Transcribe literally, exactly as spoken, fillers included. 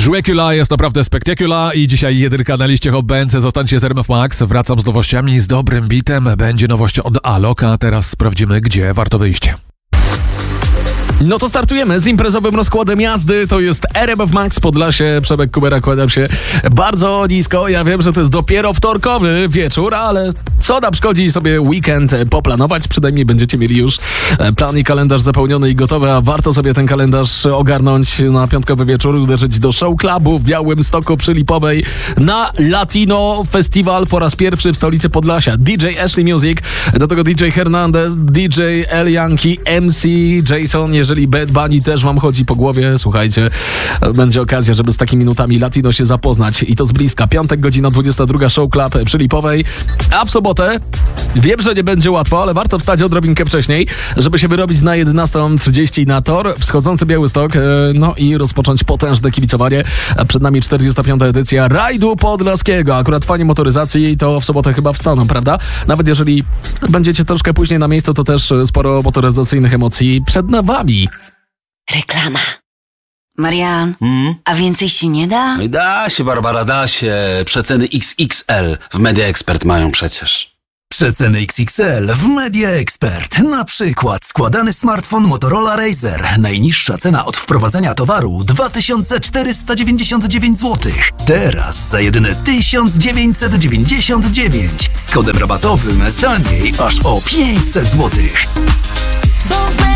Dracula jest naprawdę spektakula i dzisiaj jedynka na liście Hot B N C. Zostańcie z R M F Max. Wracam z nowościami, z dobrym bitem. Będzie nowość od Aloka. Teraz sprawdzimy, gdzie warto wyjść. No to startujemy z imprezowym rozkładem jazdy. To jest R M F Max Podlasie. Przemek Kubera, kłaniam się bardzo nisko. Ja wiem, że to jest dopiero wtorkowy wieczór, ale co nam szkodzi sobie weekend poplanować? Przynajmniej będziecie mieli już plan i kalendarz zapełniony i gotowy, a warto sobie ten kalendarz ogarnąć na piątkowy wieczór, uderzyć do show clubu w Białymstoku przy Lipowej na Latino Festival po raz pierwszy w stolicy Podlasia. D J Ashley Music, do tego D J Hernandez, D J El Yankee, M C Jason. Jeżeli Bad Bunny też wam chodzi po głowie, słuchajcie, będzie okazja, żeby z takimi nutami latino się zapoznać i to z bliska. Piątek, godzina dwudziesta druga, Show Club przy Lipowej, a w sobotę wiem, że nie będzie łatwo, ale warto wstać odrobinkę wcześniej, żeby się wyrobić na jedenasta trzydzieści na tor, wschodzący Białystok, no i rozpocząć potężne kibicowanie. Przed nami czterdziesta piąta edycja Rajdu Podlaskiego. Akurat fani motoryzacji to w sobotę chyba wstaną, prawda? Nawet jeżeli będziecie troszkę później na miejscu, to też sporo motoryzacyjnych emocji przed wami. Reklama. Marian, Mm? a więcej się nie da? No i da się, Barbara, da się. Przeceny X X L w Media Expert mają przecież. Przeceny X X L w Media Expert. Na przykład składany smartfon Motorola Razr. Najniższa cena od wprowadzenia towaru dwa tysiące czterysta dziewięćdziesiąt dziewięć złotych. Teraz za jedyne tysiąc dziewięćset dziewięćdziesiąt dziewięć. Z kodem rabatowym taniej aż o pięćset złotych. Bo w